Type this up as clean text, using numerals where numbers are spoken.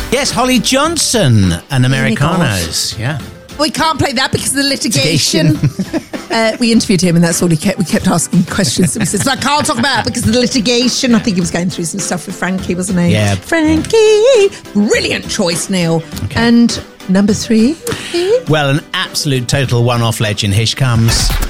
Yes, Holly Johnson and Americanos. Yeah. We can't play that because of the litigation. We interviewed him and that's all we kept asking questions. So he says, I can't talk about it because of the litigation. I think he was going through some stuff with Frankie, wasn't he? Yeah. Frankie. Brilliant choice, Neil. Okay. And number 3? Well, an absolute total one-off legend. Here she comes.